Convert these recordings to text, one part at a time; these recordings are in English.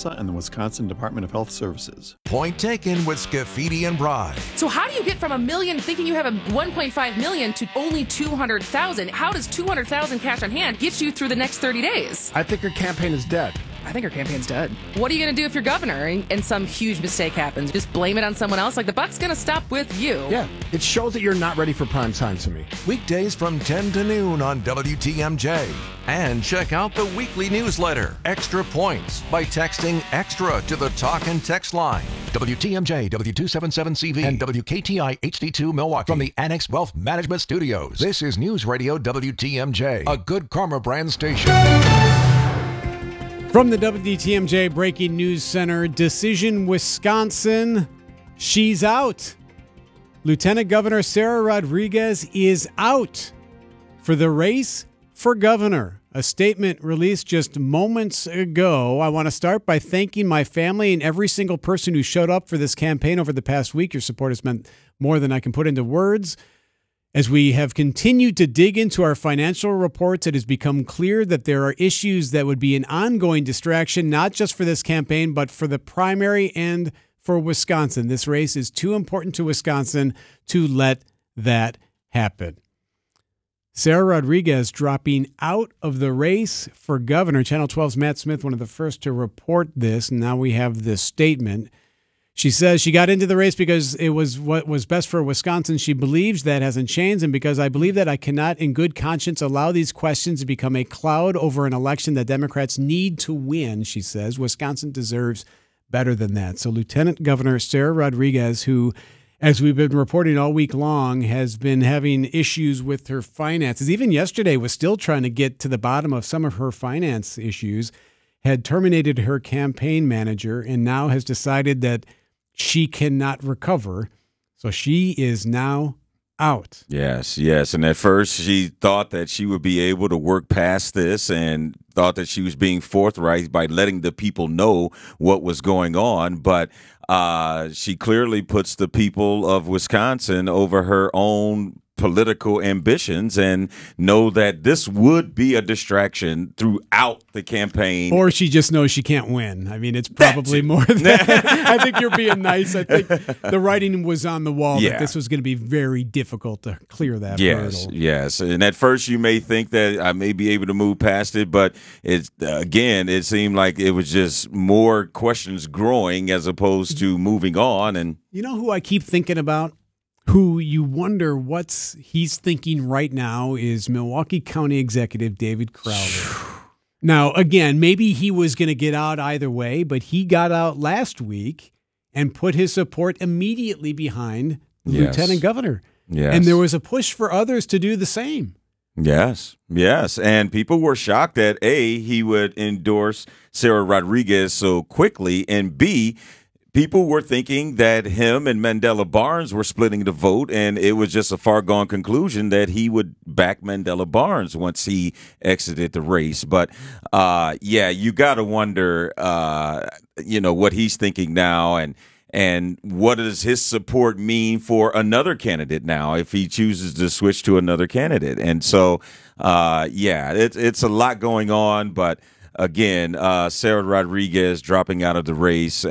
HRSA and the Wisconsin Department of Health Services. Point taken with Scafidi and Bry. So how do you get from $1 million thinking you have a $1.5 million to only $200,000? How does $200,000 cash on hand get you through the next 30 days? I think her campaign is dead. I think her campaign's dead. What are you going to do if you're governor and some huge mistake happens? Just blame it on someone else? Like, the buck's going to stop with you. Yeah, it shows that you're not ready for prime time to me. Weekdays from 10 to noon on WTMJ. And check out the weekly newsletter, Extra Points, by texting EXTRA to the talk and text line. WTMJ, W277CV, and WKTI HD2 Milwaukee. From the Annex Wealth Management Studios, this is News Radio WTMJ, a Good Karma brand station. From the WTMJ Breaking News Center, Decision Wisconsin, she's out. Lieutenant Governor Sarah Rodriguez is out for the race for governor. A statement released just moments ago. I want to start by thanking my family and every single person who showed up for this campaign over the past week. Your support has meant more than I can put into words. As we have continued to dig into our financial reports, it has become clear that there are issues that would be an ongoing distraction, not just for this campaign, but for the primary and for Wisconsin. This race is too important to Wisconsin to let that happen. Sarah Rodriguez dropping out of the race for governor. Channel 12's Matt Smith, one of the first to report this. Now we have this statement. She says she got into the race because it was what was best for Wisconsin. She believes that hasn't changed, and because I believe that I cannot in good conscience allow these questions to become a cloud over an election that Democrats need to win, she says. Wisconsin deserves better than that. So Lieutenant Governor Sarah Rodriguez, who, as we've been reporting all week long, has been having issues with her finances, even yesterday was still trying to get to the bottom of some of her finance issues, had terminated her campaign manager, and now has decided that she cannot recover. So she is now out. Yes. And at first she thought that she would be able to work past this and thought that she was being forthright by letting the people know what was going on. But she clearly puts the people of Wisconsin over her own political ambitions and know that this would be a distraction throughout the campaign. Or she just knows she can't win. I mean, it's probably more than that. I think you're being nice. I think the writing was on the wall that this was going to be very difficult to clear that hurdle. Yes. And at first you may think that I may be able to move past it, but it seemed like it was just more questions growing as opposed to moving on. And you know who I keep thinking about? Who you wonder what he's thinking right now is Milwaukee County Executive David Crowder. Now, again, maybe he was going to get out either way, but he got out last week and put his support immediately behind the Lieutenant Governor. Yes. And there was a push for others to do the same. Yes. And people were shocked that A, he would endorse Sarah Rodriguez so quickly, and B, people were thinking that him and Mandela Barnes were splitting the vote, and it was just a far-gone conclusion that he would back Mandela Barnes once he exited the race. But, you got to wonder, what he's thinking now and what does his support mean for another candidate now if he chooses to switch to another candidate. And so, it's a lot going on, but again, Sarah Rodriguez dropping out of the race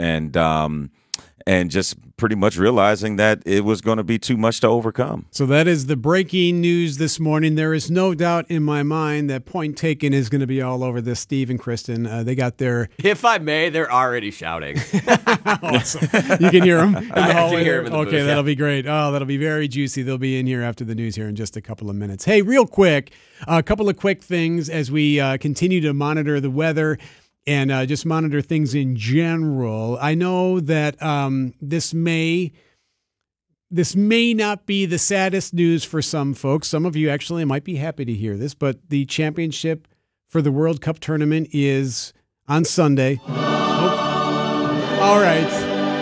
and just pretty much realizing that it was going to be too much to overcome. So that is the breaking news this morning. There is no doubt in my mind that Point Taken is going to be all over this. Steve and Kristen, they got their... If I may, they're already shouting. Awesome. You can hear them in the hallway? can hear them in the okay, booth, that'll be great. Oh, that'll be very juicy. They'll be in here after the news here in just a couple of minutes. Hey, real quick, a couple of quick things as we continue to monitor the weather and just monitor things in general. I know that this may not be the saddest news for some folks. Some of you actually might be happy to hear this, but the championship for the World Cup tournament is on Sunday. Oh, all right.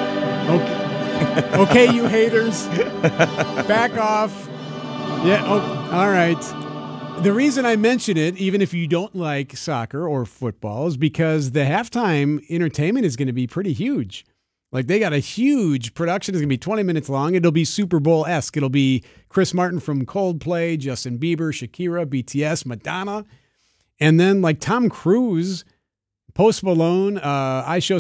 Okay, you haters. Back off. Yeah, all right. The reason I mention it, even if you don't like soccer or football, is because the halftime entertainment is going to be pretty huge. Like, they got a huge production. It's going to be 20 minutes long. It'll be Super Bowl-esque. It'll be Chris Martin from Coldplay, Justin Bieber, Shakira, BTS, Madonna. And then, like, Tom Cruise, Post Malone, I Show